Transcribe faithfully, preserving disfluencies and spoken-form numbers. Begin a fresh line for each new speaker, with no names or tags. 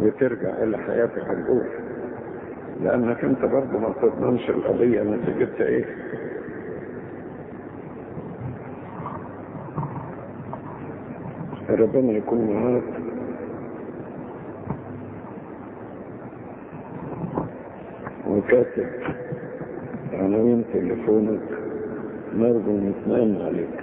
وترجع إلى حياتك الأولى، لأنك أنت برضه ما تضمنش القضية نتيجتها إيه. ربنا يكون معاك. وكاتب عناوين تليفونك، نرجو نتنام عليك.